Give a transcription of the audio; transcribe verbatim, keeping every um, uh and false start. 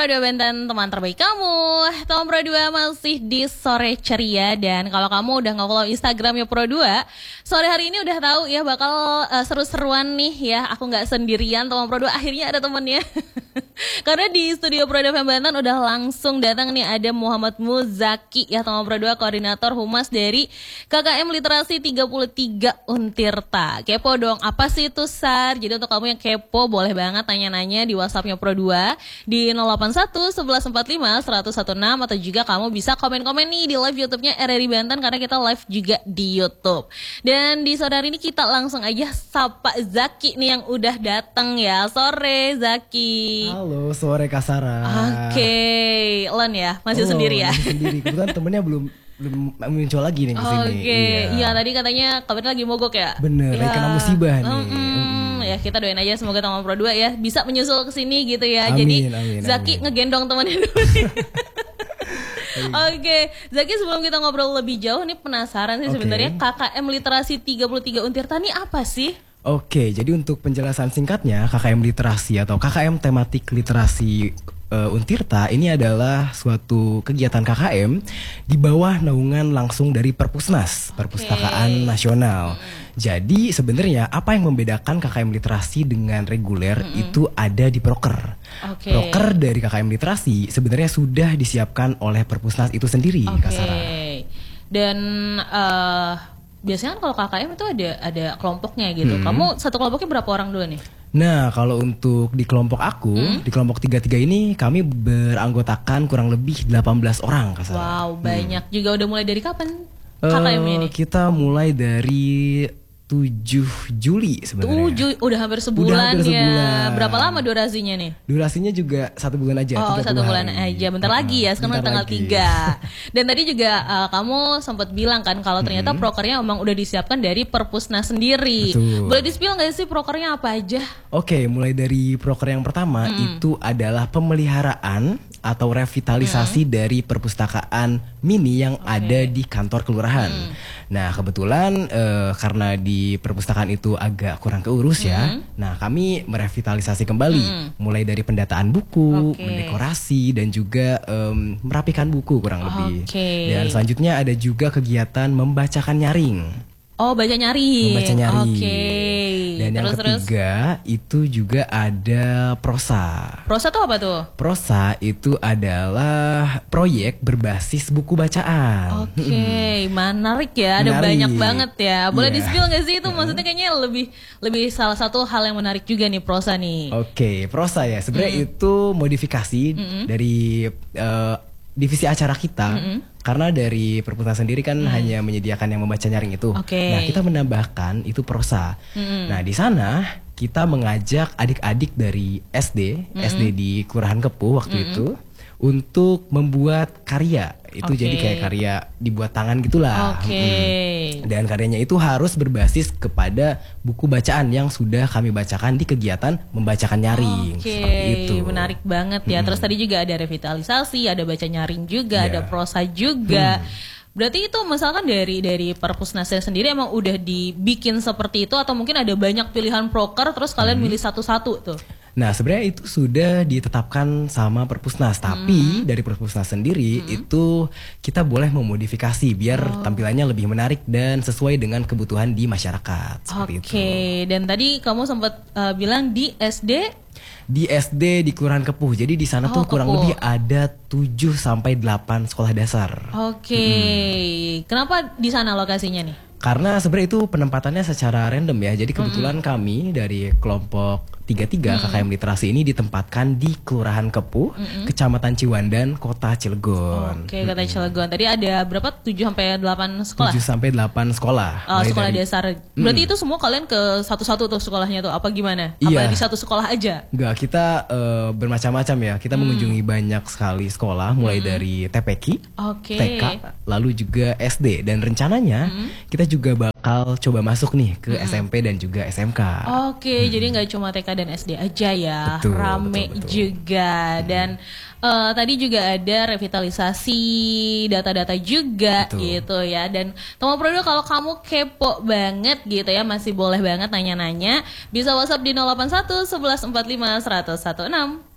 Pro dua Banten, teman terbaik kamu. Tom Pro dua masih di sore ceria. Dan kalau kamu udah nge-follow Instagramnya Pro dua, sore hari ini udah tahu ya bakal uh, seru-seruan nih ya. Aku gak sendirian, Tom Pro dua akhirnya ada temennya. Karena di studio Pro dua Banten udah langsung datang nih, ada Muhammad Muzaki ya, Tom Pro dua koordinator humas dari K K M Literasi tiga puluh tiga Untirta. Kepo dong, apa sih itu Sar? Jadi untuk kamu yang kepo boleh banget tanya-nanya di WhatsAppnya Pro dua di nol delapan satu sebelas empat lima seratus enam belas, atau juga kamu bisa komen-komen nih di live YouTube-nya R R I Banten karena kita live juga di YouTube. Dan di sore hari ini kita langsung aja sapa Zaki nih yang udah datang ya. Sore Zaki. Halo, sore Kak Sarah. Oke, okay. Lon ya, masih oh, sendiri ya? Masih sendiri, kebetulan temennya belum belum muncul lagi nih di sini. Oke, okay. Iya ya, tadi katanya kabarnya lagi mogok ya? Bener, ya. Kena musibah nih. Mm -mm. Ya kita doain aja semoga Tom Pro dua ya bisa menyusul ke sini gitu ya. Amin, Jadi amin, Zaki amin. ngegendong temannya dulu nih. Oke, okay. Zaki sebelum kita ngobrol lebih jauh nih penasaran sih okay. sebenarnya K K M Literasi tiga puluh tiga Untirta ini apa sih? Oke, jadi untuk penjelasan singkatnya K K M Literasi atau K K M Tematik Literasi uh, Untirta ini adalah suatu kegiatan K K M di bawah naungan langsung dari Perpusnas, Perpustakaan okay. Nasional. Hmm. Jadi sebenarnya apa yang membedakan K K M Literasi dengan reguler hmm. itu ada di proker. Okay. Proker dari K K M Literasi sebenarnya sudah disiapkan oleh Perpusnas itu sendiri, okay. Kak Sarah. Dan uh, biasanya kan kalau K K M itu ada ada kelompoknya gitu. Hmm. Kamu satu kelompoknya berapa orang dulu nih? Nah, kalau untuk di kelompok aku, hmm? di kelompok tiga puluh tiga ini kami beranggotakan kurang lebih delapan belas orang, Kak Sarah. Wow, banyak hmm. juga. Udah mulai dari kapan K K M uh, ini? Kita mulai dari tujuh Juli sebenarnya. tujuh udah hampir sebulan, udah hampir sebulan ya. Berapa lama durasinya nih? Durasinya juga satu bulan aja. Oh, satu bulan hari. aja. Bentar uh, lagi ya, sekarang tanggal lagi. tiga. Dan tadi juga uh, kamu sempat bilang kan kalau ternyata hmm. prokernya emang udah disiapkan dari Perpusnas sendiri. Betul. Boleh di-spill nggak sih prokernya apa aja? Oke, mulai dari proker yang pertama hmm. itu adalah pemeliharaan atau revitalisasi hmm. dari perpustakaan mini yang okay. ada di kantor kelurahan. Hmm. Nah, kebetulan uh, karena di perpustakaan itu agak kurang keurus ya. Mm. Nah, kami merevitalisasi kembali, mm. mulai dari pendataan buku, okay. mendekorasi dan juga um, merapikan buku kurang lebih. Okay. Dan selanjutnya ada juga kegiatan membacakan nyaring. Oh, baca nyaring. Membaca nyaring. Oke. Okay. Dan terus, yang ketiga terus? itu juga ada prosa. Prosa tuh apa tuh? Prosa itu adalah proyek berbasis buku bacaan. Oke, okay. menarik ya. Ada menarik. Banyak banget ya. Boleh yeah. di-spill nggak sih itu? Maksudnya kayaknya lebih lebih salah satu hal yang menarik juga nih prosa nih. Oke, okay. prosa ya. Sebenarnya mm. itu modifikasi mm-hmm. dari uh, divisi acara kita. Mm-hmm. Karena dari Perpusnas sendiri kan hmm. hanya menyediakan yang membaca nyaring itu. Okay. Nah, kita menambahkan itu prosa. Hmm. Nah, di sana kita mengajak adik-adik dari S D, hmm. S D di Kelurahan Kepuh waktu hmm. itu untuk membuat karya. Itu okay. jadi kayak karya dibuat tangan gitulah. Okay. Hmm. Dan karyanya itu harus berbasis kepada buku bacaan yang sudah kami bacakan di kegiatan membacakan nyaring. Okay. Seperti itu. Menarik banget ya. Hmm. Terus tadi juga ada revitalisasi, ada baca nyaring juga, yeah. ada prosa juga. Hmm. Berarti itu misalkan dari dari Perpusnasnya sendiri emang udah dibikin seperti itu atau mungkin ada banyak pilihan proker terus kalian hmm. milih satu-satu tuh? Nah, sebenarnya itu sudah ditetapkan sama Perpusnas, tapi hmm. dari Perpusnas sendiri hmm. itu kita boleh memodifikasi biar oh. tampilannya lebih menarik dan sesuai dengan kebutuhan di masyarakat. Seperti Oke, okay. Dan tadi kamu sempat uh, bilang di S D? Di S D di Kelurahan Kepuh. Jadi di sana oh, tuh kurang Kepuh. lebih ada tujuh sampai delapan sekolah dasar. Oke. Okay. Hmm. Kenapa di sana lokasinya nih? Karena sebenarnya itu penempatannya secara random ya. Jadi kebetulan mm-hmm. kami dari kelompok tiga puluh tiga mm-hmm. K K M Literasi ini ditempatkan di Kelurahan Kepuh, mm-hmm. Kecamatan Ciwandan, Kota Cilegon. Oke, okay, Kota Cilegon. Tadi ada berapa? tujuh sampai delapan sekolah? tujuh sampai delapan sekolah. Oh, sekolah dari, dasar. Berarti mm. itu semua kalian ke satu-satu tuh sekolahnya tuh apa gimana? Iya. Apa di satu sekolah aja? Enggak, kita uh, bermacam-macam ya. Kita mm. mengunjungi banyak sekali sekolah mulai mm. dari T P K, okay. T K, lalu juga S D dan rencananya mm. kita juga bakal coba masuk nih ke mm. S M P dan juga S M K. Oke, okay, mm. jadi nggak cuma T K dan S D aja ya, betul, rame betul, betul. juga dan uh, tadi juga ada revitalisasi data-data juga betul. gitu ya. Dan Tom Pro dua kalau kamu kepo banget gitu ya, masih boleh banget nanya-nanya, bisa WhatsApp di nol delapan satu sebelas empat lima seratus enam belas.